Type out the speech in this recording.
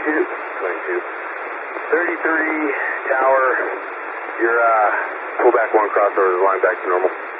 22. 33, tower, you're pull back one crossover, line back to normal.